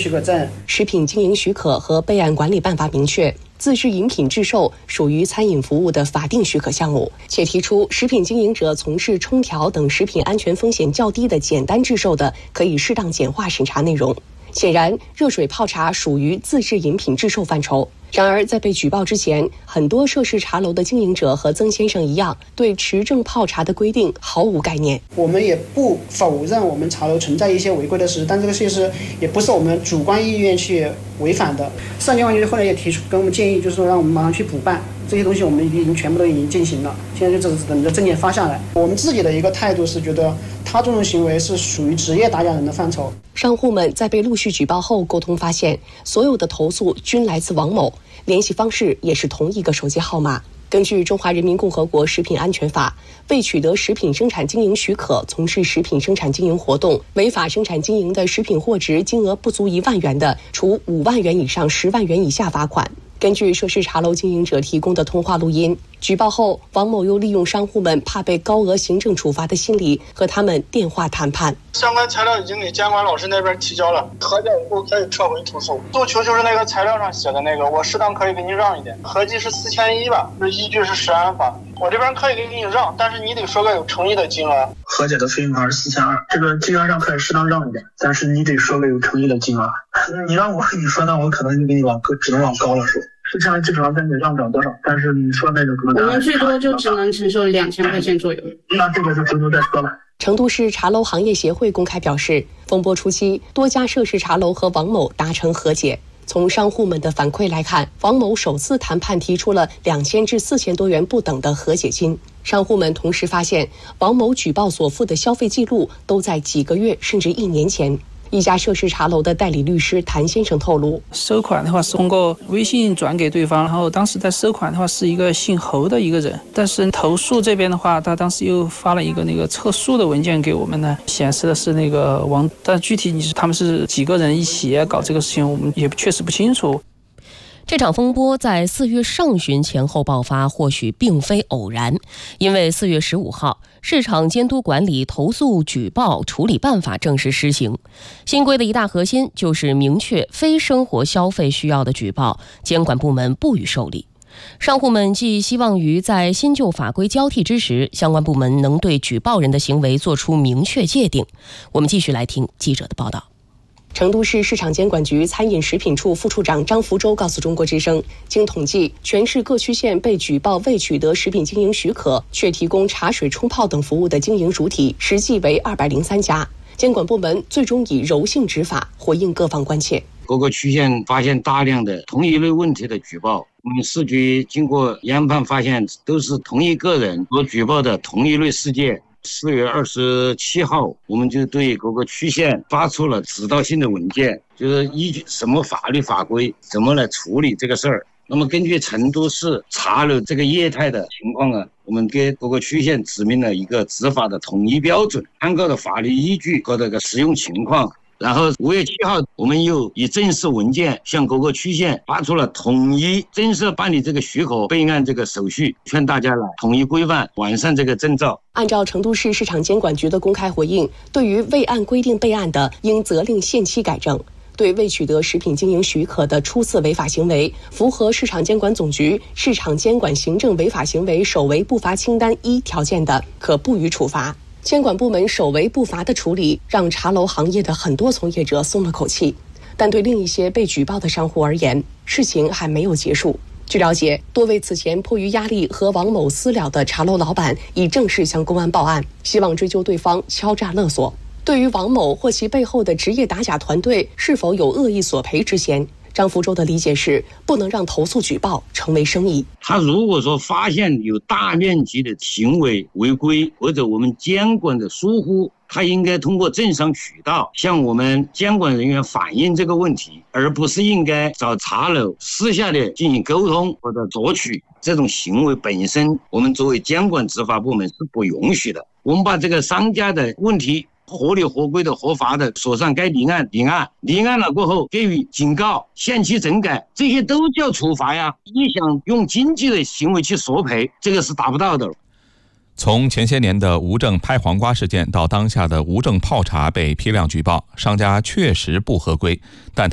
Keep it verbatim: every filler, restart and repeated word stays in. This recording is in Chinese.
许可证。 食品经营许可和备案管理办法明确，自制饮品制售属于餐饮服务的法定许可项目，且提出食品经营者从事冲调等食品安全风险较低的简单制售的，可以适当简化审查内容。显然，热水泡茶属于自制饮品制售范畴。然而，在被举报之前，很多涉事茶楼的经营者和曾先生一样，对持证泡茶的规定毫无概念。 我们也不否认我们茶楼存在一些违规的事，但这个事实也不是我们主观意愿去违反的。市场监管局后来也提出跟我们建议，就是说让我们马上去补办这些东西，我们已经全部都已经进行了，现在就只是等着证件发下来。我们自己的一个态度是觉得他这种行为是属于职业打假人的范畴。 商户们在被陆续举报后沟通发现，所有的投诉均来自王某，联系方式也是同一个手机号码。根据《中华人民共和国食品安全法》，未取得食品生产经营许可从事食品生产经营活动，违法生产经营的食品货值金额不足一万元的，处五万元以上十万元以下罚款。根据涉事茶楼经营者提供的通话录音，举报后，王某又利用商户们怕被高额行政处罚的心理，和他们电话谈判。 相关材料已经给监管老师那边提交了，核检以后可以撤回投诉。诉求就是那个材料上写的那个，我适当可以给你让一点，合计是四千一吧，这依据是食安法。我这边可以给你让，但是你得说个有诚意的金额。 和解的费用还是四千二，这个金额上可以适当让一点，但是你得说个有诚意的金额。你让我跟你说，那我可能就给你往只能往高了说。四千二基本上跟你让不了多少，但是你说那个可能我们最多就只能承受两千块钱左右。 那这个就回头再说了。 成都市茶楼行业协会公开表示，风波初期，多家涉事茶楼和王某达成和解。从商户们的反馈来看，王某首次谈判提出了两千至四千多元不等的和解金。商户们同时发现，王某举报所付的消费记录都在几个月甚至一年前。一家涉事茶楼的代理律师谭先生透露， 收款的话是通过微信转给对方，然后当时在收款的话是一个姓侯的一个人，但是投诉这边的话，他当时又发了一个那个测诉的文件给我们呢，显示的是那个王，但具体你是他们是几个人一起搞这个事情，我们也确实不清楚。 这场风波在四月上旬前后爆发，或许并非偶然，因为四月十五号，市场监督管理投诉举报处理办法正式施行。新规的一大核心就是明确非生活消费需要的举报，监管部门不予受理。商户们寄希望于在新旧法规交替之时，相关部门能对举报人的行为做出明确界定。我们继续来听记者的报道。 成都市市场监管局餐饮食品处副处长张福洲告诉中国之声，经统计，全市各区县被举报未取得食品经营许可却提供茶水冲泡等服务的经营主体实际为二百零三家。监管部门最终以柔性执法回应各方关切。 各个区县发现大量的同一类问题的举报，我们市局经过研判发现，都是同一个人所举报的同一类事件。四月二十七号，我们就对各个区县发出了指导性的文件，就是依据什么法律法规怎么来处理这个事儿。那么根据成都市茶楼这个业态的情况啊，我们给各个区县指明了一个执法的统一标准，参考的法律依据和这个实用情况。然后五月七号，我们又以正式文件向各个区县发出了统一正式办理这个许可备案这个手续，劝大家来统一规范完善这个证照。 按照成都市市场监管局的公开回应，对于未按规定备案的，应责令限期改正；对未取得食品经营许可的初次违法行为，符合市场监管总局市场监管行政违法行为首违不罚清单一条件的，可不予处罚。监管部门首违不罚的处理，让茶楼行业的很多从业者松了口气，但对另一些被举报的商户而言，事情还没有结束。据了解，多位此前迫于压力和王某私了的茶楼老板已正式向公安报案，希望追究对方敲诈勒索。对于王某或其背后的职业打假团队是否有恶意索赔之嫌，张福洲的理解是，不能让投诉举报成为生意。 他如果说发现有大面积的行为违规或者我们监管的疏忽，他应该通过正商渠道向我们监管人员反映这个问题，而不是应该找茶楼私下的进行沟通或者索取。这种行为本身，我们作为监管执法部门是不允许的。我们把这个商家的问题合理合规的合法的索上该立案立案立案了过后给予警告限期整改，这些都叫处罚呀。你想用经济的行为去索赔，这个是达不到的。 从前些年的无证拍黄瓜事件到当下的无证泡茶被批量举报，商家确实不合规，但